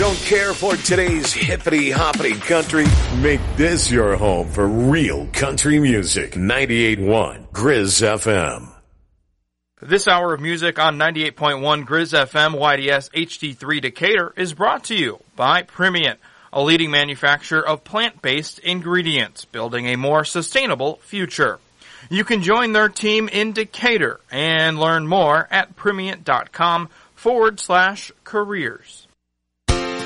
Don't care for today's hippity-hoppity country? Make this your home for real country music. 98.1 Grizz FM. This hour of music on 98.1 Grizz FM YDS HD3 Decatur is brought to you by Primient, a leading manufacturer of plant-based ingredients, building a more sustainable future. You can join their team in Decatur and learn more at Primient.com/careers.